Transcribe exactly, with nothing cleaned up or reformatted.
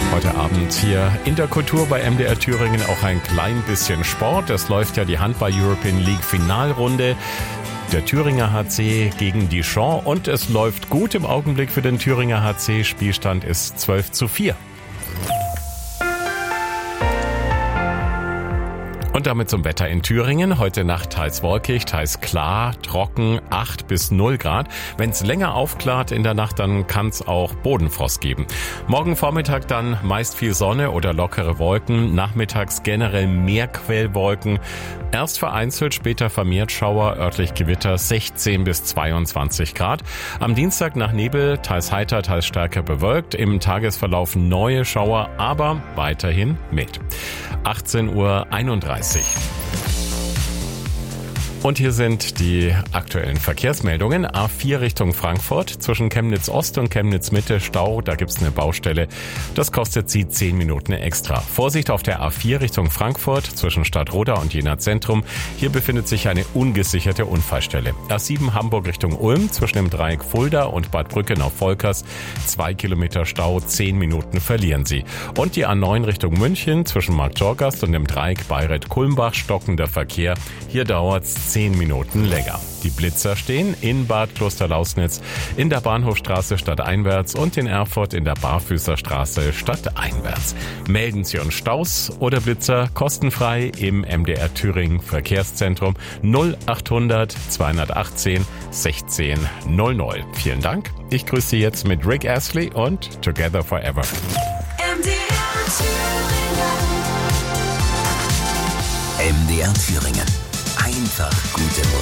Heute Abend hier in der Kultur bei M D R Thüringen auch ein klein bisschen Sport. Es läuft ja die Handball-European League Finalrunde. Der Thüringer H C gegen Dijon und es läuft gut im Augenblick für den Thüringer H C. Spielstand ist zwölf zu vier. Und damit zum Wetter in Thüringen. Heute Nacht teils wolkig, teils klar, trocken, acht bis null Grad. Wenn es länger aufklart in der Nacht, dann kann es auch Bodenfrost geben. Morgen Vormittag dann meist viel Sonne oder lockere Wolken. Nachmittags generell mehr Quellwolken. Erst vereinzelt, später vermehrt Schauer, örtlich Gewitter, sechzehn bis zweiundzwanzig Grad. Am Dienstag nach Nebel, teils heiter, teils stärker bewölkt. Im Tagesverlauf neue Schauer, aber weiterhin mild. achtzehn Uhr einunddreißig. Und hier sind die aktuellen Verkehrsmeldungen. A vier Richtung Frankfurt, zwischen Chemnitz Ost und Chemnitz Mitte Stau, da gibt's eine Baustelle. Das kostet Sie zehn Minuten extra. Vorsicht auf der A vier Richtung Frankfurt, zwischen Stadtroda und Jena Zentrum. Hier befindet sich eine ungesicherte Unfallstelle. A sieben Hamburg Richtung Ulm, zwischen dem Dreieck Fulda und Bad Brücken auf Volkers. Zwei Kilometer Stau, zehn Minuten verlieren Sie. Und die A neun Richtung München, zwischen Markttorgast und dem Dreieck Bayreuth-Kulmbach, stockender Verkehr. Hier dauert's zehn Minuten länger. Die Blitzer stehen in Bad Klosterlausnitz, in der Bahnhofstraße stadteinwärts und in Erfurt in der Barfüßerstraße stadteinwärts. Melden Sie uns Staus oder Blitzer kostenfrei im M D R Thüringen Verkehrszentrum null achthundert zweihundertachtzehn sechzehn null null. Vielen Dank. Ich grüße Sie jetzt mit Rick Astley und Together Forever. M D R Thüringen. M D R Thüringen. Einfach gute Musik.